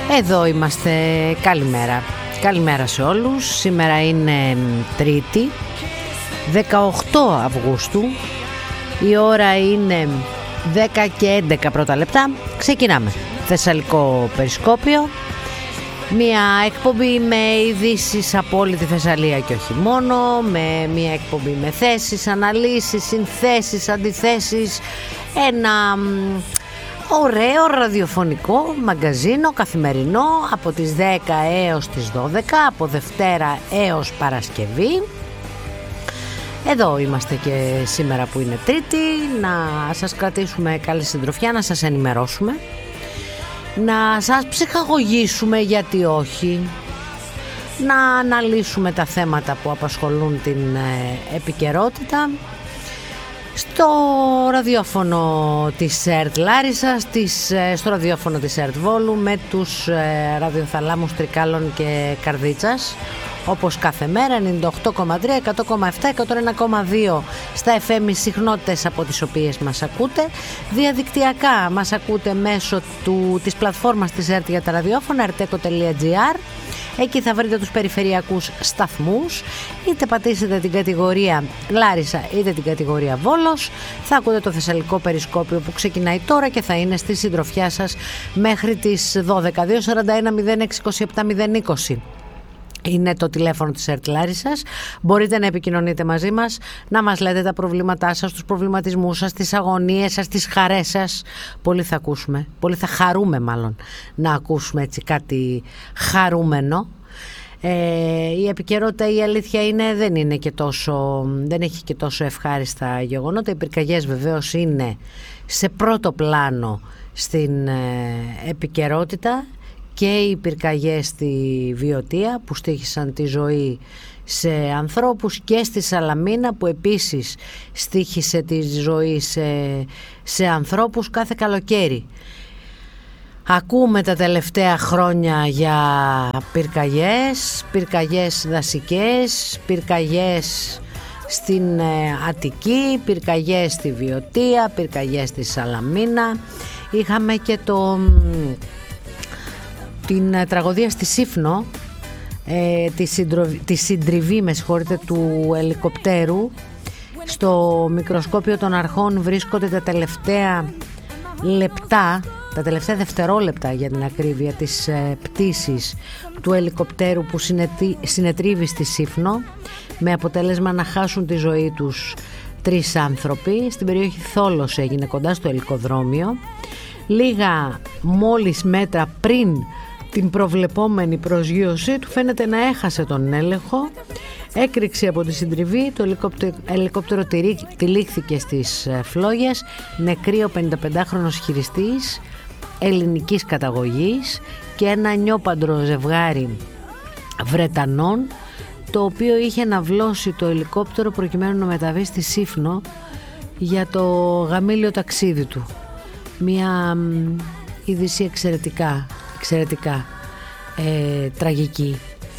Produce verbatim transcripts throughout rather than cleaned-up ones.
Εδώ είμαστε, καλημέρα. Καλημέρα σε όλους. Σήμερα είναι Τρίτη, δεκαοκτώ Αυγούστου. Η ώρα είναι δέκα και έντεκα πρώτα λεπτά. Ξεκινάμε. Θεσσαλικό Περισκόπιο. Μια εκπομπή με ειδήσεις από όλη τη Θεσσαλία και όχι μόνο. Με μια εκπομπή με θέσεις, αναλύσεις, συνθέσεις, αντιθέσεις. Ένα ωραίο ραδιοφωνικό μαγκαζίνο καθημερινό από τις δέκα έως τις δώδεκα, από Δευτέρα έως Παρασκευή. Εδώ είμαστε και σήμερα που είναι Τρίτη, να σας κρατήσουμε καλή συντροφιά, να σας ενημερώσουμε, να σας ψυχαγωγήσουμε, γιατί όχι, να αναλύσουμε τα θέματα που απασχολούν την επικαιρότητα στο ραδιόφωνο της ΕΡΤ Λάρισσας, στο ραδιόφωνο της ΕΡΤ Βόλου, με τους ραδιοθαλάμους Τρικάλων και Καρδίτσας, όπως κάθε μέρα, ενενήντα οκτώ κόμμα τρία, εκατό κόμμα επτά, εκατόν ένα κόμμα δύο στα εφ εμ συχνότητες από τις οποίες μας ακούτε. Διαδικτυακά μας ακούτε μέσω του, της πλατφόρμας της ΕΡΤ για τα ραδιόφωνα, arteco τελεία gr. Εκεί θα βρείτε τους περιφερειακούς σταθμούς, είτε πατήσετε την κατηγορία Λάρισα είτε την κατηγορία Βόλος. Θα ακούτε το Θεσσαλικό Περισκόπιο που ξεκινάει τώρα και θα είναι στη συντροφιά σας μέχρι τις δώδεκα. Δύο σαράντα ένα μηδέν έξι είκοσι επτά μηδέν είκοσι είναι το τηλέφωνο της ΕΡΤ Λάρισσας. Μπορείτε να επικοινωνείτε μαζί μας, να μας λέτε τα προβλήματά σας, τους προβληματισμούς σας, τις αγωνίες σας, τις χαρές σας. Πολύ θα ακούσουμε, πολύ θα χαρούμε μάλλον να ακούσουμε έτσι κάτι χαρούμενο. Ε, η επικαιρότητα, η αλήθεια είναι, δεν είναι και τόσο, δεν έχει και τόσο ευχάριστα γεγονότα. Οι πυρκαγιές βεβαίως είναι σε πρώτο πλάνο στην ε, επικαιρότητα, και οι πυρκαγιές στη Βιωτία που στοίχησαν τη ζωή σε ανθρώπους, και στη Σαλαμίνα που επίσης στοίχησε τη ζωή σε, σε ανθρώπους κάθε καλοκαίρι. Ακούμε τα τελευταία χρόνια για πυρκαγιές, πυρκαγιές δασικές, πυρκαγιές στην Αττική, πυρκαγιές στη Βιωτία, πυρκαγιές στη Σαλαμίνα. Είχαμε και το... την τραγωδία στη Σύφνο, ε, τη, συντροβ... τη συντριβή με συγχωρείτε, του ελικοπτέρου. Στο μικροσκόπιο των αρχών βρίσκονται τα τελευταία λεπτά, τα τελευταία δευτερόλεπτα για την ακρίβεια, της ε, πτήσης του ελικοπτέρου που συνετρί... συνετρίβει στη Σύφνο, με αποτέλεσμα να χάσουν τη ζωή τους τρεις άνθρωποι. Στην περιοχή Θόλος έγινε, κοντά στο ελικοδρόμιο, λίγα μόλις μέτρα πριν την προβλεπόμενη προσγείωσή του. Φαίνεται να έχασε τον έλεγχο, έκρηξη από τη συντριβή, το ελικόπτερο, ελικόπτερο τυλίχθηκε στις φλόγες. Νεκρή ο πενηνταπεντάχρονος χειριστής ελληνικής καταγωγής και ένα νιόπαντρο ζευγάρι Βρετανών, το οποίο είχε ναυλώσει το ελικόπτερο προκειμένου να μεταβεί στη Σύφνο για το γαμήλιο ταξίδι του. Μια είδηση εξαιρετικά, εξαιρετικά ε, τραγική.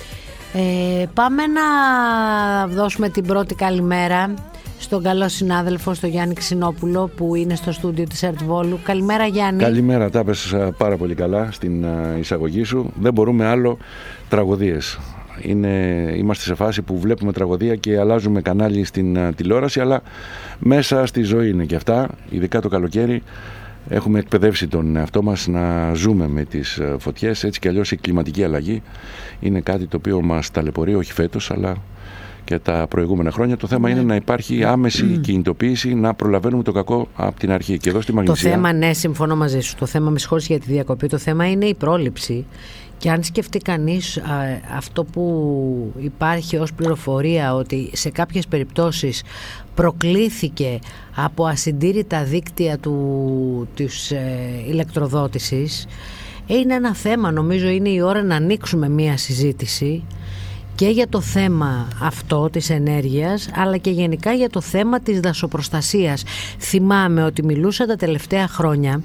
Ε, πάμε να δώσουμε την πρώτη καλημέρα στον καλό συνάδελφο, στον Γιάννη Ξινόπουλο, που είναι στο στούντιο της ΕΡΤ Βόλου. Καλημέρα, Γιάννη. Καλημέρα, τα πες πάρα πολύ καλά στην εισαγωγή σου. Δεν μπορούμε άλλο τραγωδίες. Είναι, είμαστε σε φάση που βλέπουμε τραγωδία και αλλάζουμε κανάλι στην τηλεόραση, αλλά μέσα στη ζωή είναι και αυτά, ειδικά το καλοκαίρι. Έχουμε εκπαιδεύσει τον εαυτό μας να ζούμε με τις φωτιές. Έτσι κι αλλιώς η κλιματική αλλαγή είναι κάτι το οποίο μας ταλαιπωρεί, όχι φέτος αλλά και τα προηγούμενα χρόνια. Το θέμα mm. είναι να υπάρχει άμεση mm. κινητοποίηση, να προλαβαίνουμε το κακό από την αρχή. Και εδώ στη Μαγνησία... Το θέμα, ναι, συμφωνώ μαζί σου. Το θέμα, με συγχωρείς για τη διακοπή, το θέμα είναι η πρόληψη. Και αν σκεφτεί κανείς α, αυτό που υπάρχει ως πληροφορία, ότι σε κάποιες περιπτώσεις προκλήθηκε από ασυντήρητα δίκτυα του, της ε, ηλεκτροδότησης, είναι ένα θέμα. Νομίζω είναι η ώρα να ανοίξουμε μία συζήτηση και για το θέμα αυτό της ενέργειας, αλλά και γενικά για το θέμα της δασοπροστασίας. Θυμάμαι ότι μιλούσα τα τελευταία χρόνια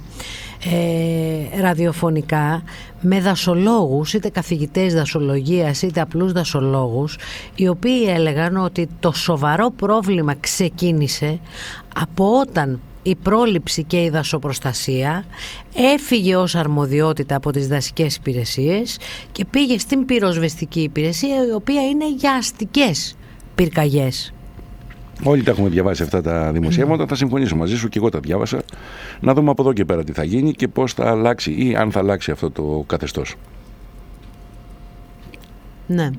ε, ραδιοφωνικά με δασολόγους, είτε καθηγητές δασολογίας είτε απλούς δασολόγους, οι οποίοι έλεγαν ότι το σοβαρό πρόβλημα ξεκίνησε από όταν η πρόληψη και η δασοπροστασία, έφυγε ως αρμοδιότητα από τις δασικές υπηρεσίες και πήγε στην πυροσβεστική υπηρεσία, η οποία είναι για αστικές πυρκαγιές. Όλοι τα έχουμε διαβάσει αυτά τα δημοσιεύματα, mm. θα συμφωνήσω μαζί σου και εγώ τα διάβασα. Να δούμε από εδώ και πέρα τι θα γίνει και πώς θα αλλάξει ή αν θα αλλάξει αυτό το καθεστώς. Ναι.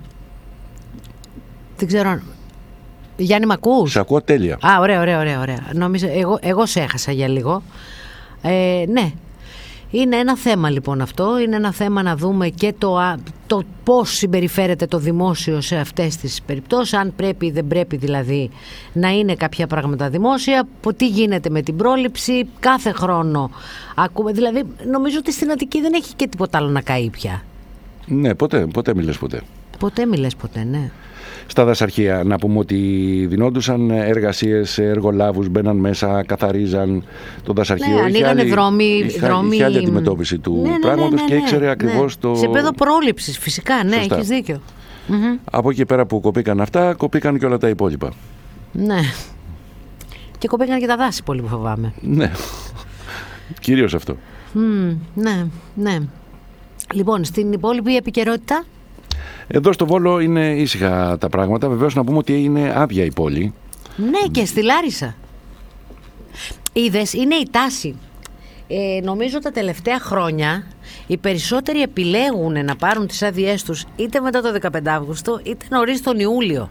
Δεν ξέρω. Γιάννη, μ' ακούς? Σε ακούω τέλεια. Α, ωραία, ωραία, ωραία, ωραία. Νομίζω, εγώ, εγώ σε έχασα για λίγο. Ε, ναι. Είναι ένα θέμα λοιπόν αυτό. Είναι ένα θέμα να δούμε και το, το πώς συμπεριφέρεται το δημόσιο σε αυτές τις περιπτώσεις. Αν πρέπει ή δεν πρέπει δηλαδή να είναι κάποια πράγματα δημόσια. Τι γίνεται με την πρόληψη. Κάθε χρόνο ακούμε. Δηλαδή νομίζω ότι στην Αττική δεν έχει και τίποτα άλλο να καεί πια. Ναι, ποτέ, ποτέ μιλες ποτέ. Ποτέ μιλες ποτέ, ναι. Στα δασαρχεία να πούμε ότι δινόντουσαν εργασίες σε εργολάβους, μπαίναν μέσα, καθαρίζαν το δασαρχείο. Ναι, ανοίγανε δρόμοι. Είχε, δρόμοι... είχε άλλη αντιμετώπιση του ναι, ναι, πράγματος ναι, ναι, ναι, και ήξερε ναι, ακριβώς ναι. το... Σε επίπεδο πρόληψης φυσικά, ναι, έχεις δίκιο. Mm-hmm. Από εκεί πέρα που κοπήκαν αυτά, κοπήκαν και όλα τα υπόλοιπα. Ναι. Και κοπήκαν και τα δάση πολύ που φοβάμαι. Ναι. Κυρίως αυτό. Mm, ναι, ναι. Λοιπόν, στην υπόλοιπη επικαιρότητα. Εδώ στο Βόλο είναι ήσυχα τα πράγματα. Βεβαίως να πούμε ότι είναι άδεια η πόλη. Ναι, και στη Λάρισα. Είδες, είναι η τάση. Ε, νομίζω τα τελευταία χρόνια οι περισσότεροι επιλέγουν να πάρουν τις άδειές τους είτε μετά το δεκαπέντε Αυγούστου είτε νωρίς τον Ιούλιο.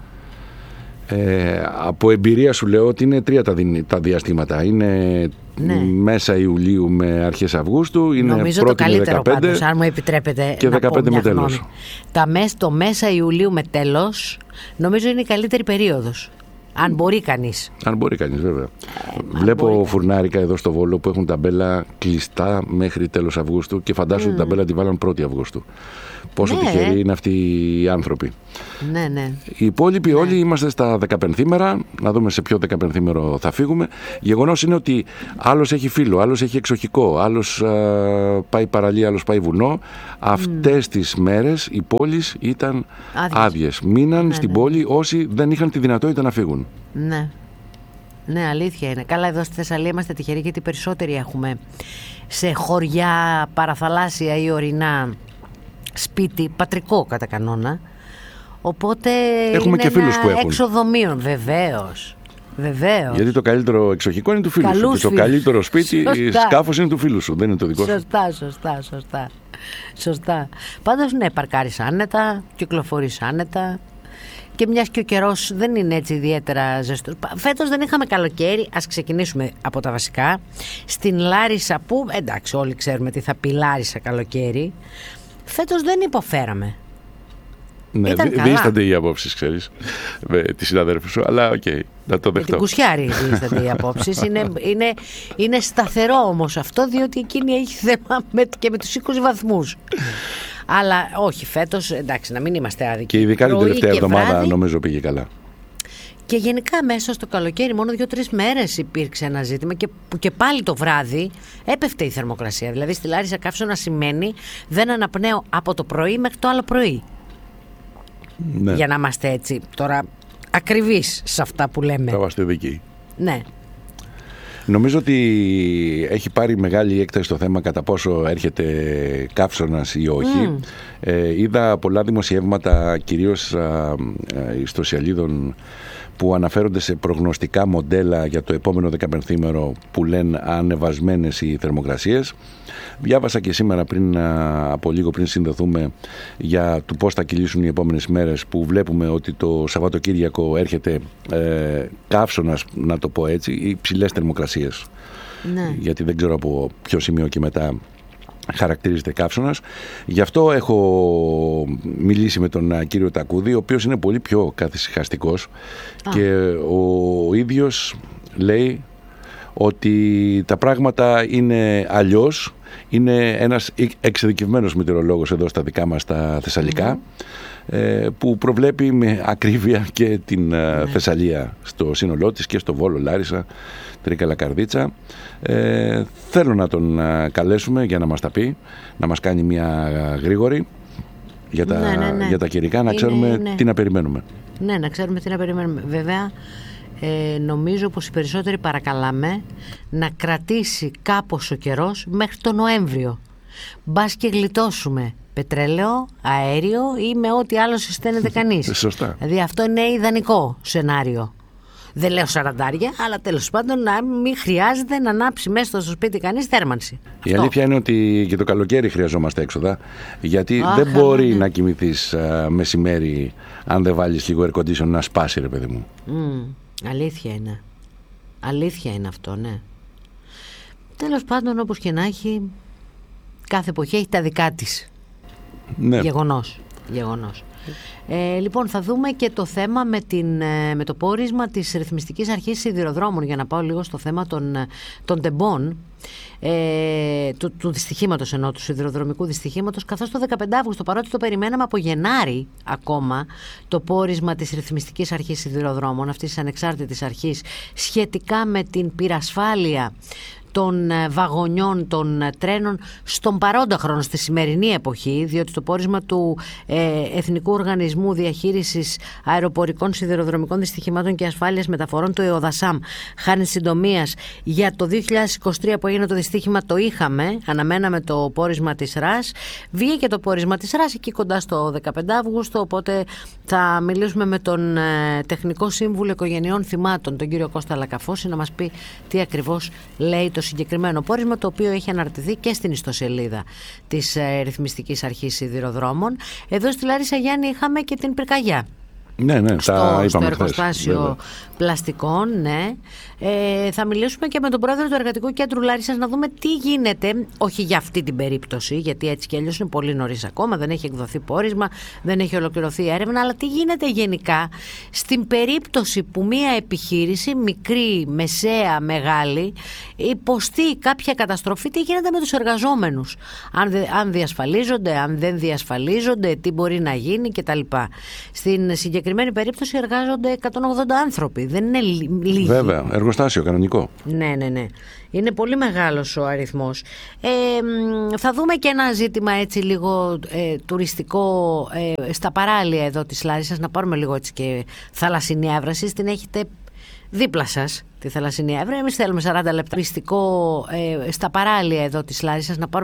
Ε, από εμπειρία σου λέω ότι είναι τρία τα, δι, τα διαστήματα. Είναι ναι. μέσα Ιουλίου με αρχές Αυγούστου. Είναι νομίζω το καλύτερο πάντως, αν μου επιτρέπετε και να δεκαπέντε πω με τέλος. Τα μες, το μέσα Ιουλίου με τέλος νομίζω είναι η καλύτερη περίοδος. Αν μπορεί κανείς. Αν μπορεί κανείς βέβαια. Ε, Βλέπω φουρνάρικα εδώ στο Βόλο που έχουν ταμπέλα κλειστά μέχρι τέλος Αυγούστου και φαντάσου mm. την ταμπέλα τη βάλαν πρώτη Αυγούστου. Πόσο ναι. τυχεροί είναι αυτοί οι άνθρωποι. Ναι, ναι. Οι υπόλοιποι ναι. όλοι είμαστε στα δεκαπενθήμερα, να δούμε σε ποιο δεκαπενθήμερο θα φύγουμε. Γεγονός είναι ότι άλλος έχει φύλλο, άλλος έχει εξοχικό, άλλος α, πάει παραλία, άλλος πάει βουνό. Αυτές mm. τις μέρες οι πόλεις ήταν άδειες. Μείναν ναι, στην ναι. πόλη όσοι δεν είχαν τη δυνατότητα να φύγουν. Ναι. Ναι, αλήθεια είναι. Καλά, εδώ στη Θεσσαλία είμαστε τυχεροί γιατί περισσότεροι έχουμε σε χωριά, παραθαλάσσια ή ορεινά σπίτι, πατρικό κατά κανόνα. Οπότε έχουμε είναι και φίλους ένα που έχουν εξοδομίων, βεβαίως. Βεβαίως. Γιατί το καλύτερο εξοχικό είναι του φίλου σου. Και το καλύτερο σπίτι, σκάφος είναι του φίλου σου, δεν είναι το δικό σου. Σωστά, σωστά, σωστά. Σωστά. Πάντως ναι, παρκάρεις άνετα, κυκλοφορείς άνετα. Και μιας και ο καιρός δεν είναι έτσι ιδιαίτερα ζεστός. Φέτος δεν είχαμε καλοκαίρι. Ας ξεκινήσουμε από τα βασικά. Στην Λάρισα που, εντάξει, όλοι ξέρουμε τι θα πει Λάρισα καλοκαίρι. Φέτος δεν υποφέραμε. Ναι, δίστανται οι απόψεις, ξέρεις, με τη συναδέρφη σου, αλλά οκ, okay, να το δεχτώ. Με την Κουσιάρη δίστανται οι απόψεις. Είναι, είναι, είναι σταθερό όμως αυτό, διότι εκείνη έχει θέμα με, και με τους είκοσι βαθμούς. Αλλά όχι, φέτος, εντάξει, να μην είμαστε άδικοι. Και ειδικά την τελευταία εβδομάδα βράδυ, νομίζω πήγε καλά. Και γενικά μέσα στο καλοκαίρι μόνο δύο-τρεις μέρες υπήρξε ένα ζήτημα και, και πάλι το βράδυ έπεφτε η θερμοκρασία. Δηλαδή στη Λάρισα καύσωνα σημαίνει δεν αναπνέω από το πρωί μέχρι το άλλο πρωί. Ναι. Για να είμαστε έτσι τώρα ακριβείς σε αυτά που λέμε. Θα είμαστε δικοί. Ναι. Νομίζω ότι έχει πάρει μεγάλη έκταση το θέμα κατά πόσο έρχεται καύσωνας ή όχι. Mm. Ε, είδα πολλά δημοσιεύματα, κυρίως α, ιστοσελίδων, που αναφέρονται σε προγνωστικά μοντέλα για το επόμενο δεκαπενθήμερο που λένε ανεβασμένες οι θερμοκρασίες. Διάβασα και σήμερα πριν, από λίγο πριν συνδεθούμε, για το πώς θα κυλήσουν οι επόμενες μέρες, που βλέπουμε ότι το Σαββατοκύριακο έρχεται ε, καύσωνας, να το πω έτσι, ή υψηλές θερμοκρασίες. Ναι. Γιατί δεν ξέρω από ποιο σημείο και μετά χαρακτηρίζεται καύσωνας. Γι' αυτό έχω μιλήσει με τον κύριο Τακούδη, ο οποίος είναι πολύ πιο καθησυχαστικός και ο ίδιος λέει ότι τα πράγματα είναι αλλιώς. Είναι ένας εξειδικευμένος μετεωρολόγος εδώ στα δικά μας τα Θεσσαλικά, mm-hmm. που προβλέπει με ακρίβεια και την mm-hmm. Θεσσαλία στο σύνολό της και στο Βόλο, Λάρισα, Τρίκαλα, Καρδίτσα. Ε, θέλω να τον καλέσουμε για να μας τα πει, να μας κάνει μια γρήγορη για τα, ναι, ναι, ναι. για τα καιρικά, να είναι, ξέρουμε είναι. τι να περιμένουμε. Ναι, να ξέρουμε τι να περιμένουμε. Βέβαια, ε, νομίζω πως οι περισσότεροι παρακαλάμε να κρατήσει κάπως ο καιρός μέχρι τον Νοέμβριο. Μπας και γλιτώσουμε πετρέλαιο, αέριο ή με ό,τι άλλο συσταίνεται κανείς. Σωστά. Δηλαδή αυτό είναι ιδανικό σενάριο. Δεν λέω σαραντάρια, αλλά τέλος πάντων να μην χρειάζεται να ανάψει μέσα στο σπίτι κανείς θέρμανση. Η αυτό. Αλήθεια είναι ότι και το καλοκαίρι χρειαζόμαστε έξοδα, γιατί Άχα, δεν μπορεί ναι. να κοιμηθείς uh, μεσημέρι αν δεν βάλεις λίγο air condition να σπάσει, ρε παιδί μου. Mm, αλήθεια είναι. Αλήθεια είναι αυτό, ναι. Τέλος πάντων, όπως και να έχει, κάθε εποχή έχει τα δικά της. Ναι. Γεγονός. Γεγονός. Ε, λοιπόν, θα δούμε και το θέμα με, την, με το πόρισμα της Ρυθμιστικής Αρχής Σιδηροδρόμων, για να πάω λίγο στο θέμα των, των τεμπών, ε, του, του δυστυχήματος, ενώ του σιδηροδρομικού δυστυχήματος, καθώς το δεκαπέντε Αυγούστου, παρότι το περιμέναμε από Γενάρη ακόμα, το πόρισμα της Ρυθμιστικής Αρχής Σιδηροδρόμων, αυτής της ανεξάρτητης αρχής, σχετικά με την πυρασφάλεια των βαγονιών, των τρένων στον παρόντα χρόνο, στη σημερινή εποχή, διότι το πόρισμα του ε, Εθνικού Οργανισμού Διαχείρισης Αεροπορικών Σιδηροδρομικών Δυστυχημάτων και Ασφάλειας Μεταφορών, το ΕΟΔΑΣΑΜ, χάρη συντομίας, για το δύο χιλιάδες είκοσι τρία που έγινε το δυστύχημα, το είχαμε, αναμέναμε το πόρισμα της ΡΑΣ, βγήκε το πόρισμα της ΡΑΣ εκεί κοντά στο δεκαπέντε Αυγούστου, οπότε θα μιλήσουμε με τον ε, Τεχνικό Σύμβουλο Οικογενειών Θυμάτων, τον κύριο Κώστα Λακαφώση, να μας πει τι ακριβώς λέει το συγκεκριμένο πόρισμα, το οποίο έχει αναρτηθεί και στην ιστοσελίδα της ε, Ρυθμιστικής Αρχής Σιδηροδρόμων. Εδώ στη Λάρισα, Γιάννη, είχαμε και την πυρκαγιά. Ναι, ναι, στο, τα στο είπαμε εργοστάσιο χθες, πλαστικών, ναι. Ε, θα μιλήσουμε και με τον πρόεδρο του Εργατικού Κέντρου Λάρισσας να δούμε τι γίνεται, όχι για αυτή την περίπτωση, γιατί έτσι κι αλλιώς είναι πολύ νωρίς ακόμα, δεν έχει εκδοθεί πόρισμα, δεν έχει ολοκληρωθεί έρευνα, αλλά τι γίνεται γενικά στην περίπτωση που μία επιχείρηση, μικρή, μεσαία, μεγάλη, υποστεί κάποια καταστροφή, τι γίνεται με τους εργαζόμενους, αν, δε, αν διασφαλίζονται, αν δεν διασφαλίζονται, τι μπορεί να γίνει κτλ. Στην συγκεκριμένη περίπτωση εργάζονται εκατόν ογδόντα άνθρωποι. Δεν είναι λίγοι. Βέβαια, εργοστάσιο κανονικό. Ναι, ναι, ναι. Είναι πολύ μεγάλος ο αριθμός. Ε, θα δούμε και ένα ζήτημα έτσι λίγο ε, τουριστικό ε, στα παράλια εδώ της Λάρισσας, να πάρουμε λίγο έτσι και θαλασσινή έβραση. Την έχετε δίπλα σας, τη θαλασσινή έβρα. Εμείς θέλουμε σαράντα λεπτά τουριστικό ε, στα παράλια εδώ της Λάρισσας, να πάρουμε